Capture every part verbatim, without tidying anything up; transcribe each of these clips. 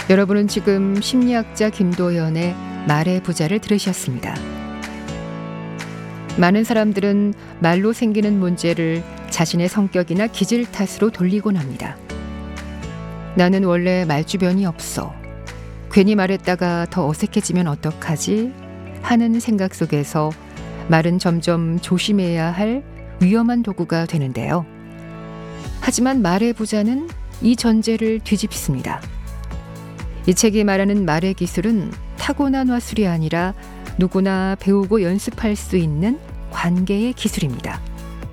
여러분은 지금 심리학자 김도연의 말의 부자를 들으셨습니다. 많은 사람들은 말로 생기는 문제를 자신의 성격이나 기질 탓으로 돌리곤 합니다. 나는 원래 말주변이 없어. 괜히 말했다가 더 어색해지면 어떡하지? 하는 생각 속에서 말은 점점 조심해야 할 위험한 도구가 되는데요. 하지만 말의 부자는 이 전제를 뒤집습니다. 이 책이 말하는 말의 기술은 타고난 화술이 아니라 누구나 배우고 연습할 수 있는 관계의 기술입니다.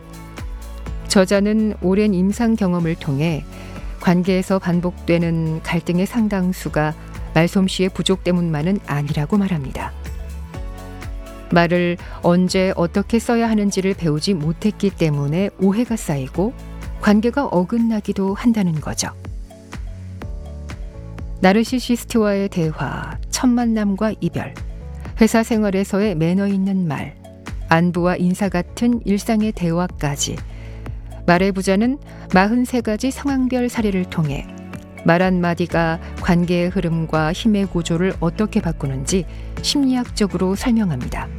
저자는 오랜 임상 경험을 통해 관계에서 반복되는 갈등의 상당수가 말솜씨의 부족 때문만은 아니라고 말합니다. 말을 언제 어떻게 써야 하는지를 배우지 못했기 때문에 오해가 쌓이고 관계가 어긋나기도 한다는 거죠. 나르시시스트와의 대화, 첫 만남과 이별, 회사 생활에서의 매너 있는 말, 안부와 인사 같은 일상의 대화까지 말의 부자는 사십삼 가지 상황별 사례를 통해 말 한마디가 관계의 흐름과 힘의 구조를 어떻게 바꾸는지 심리학적으로 설명합니다.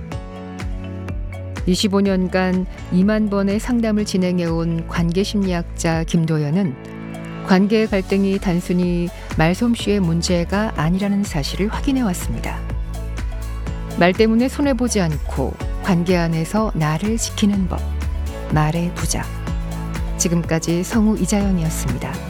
이십오 년간 이만 번의 상담을 진행해온 관계심리학자 김도연은 관계의 갈등이 단순히 말솜씨의 문제가 아니라는 사실을 확인해왔습니다. 말 때문에 손해보지 않고 관계 안에서 나를 지키는 법, 말의 부자. 지금까지 성우 이자연이었습니다.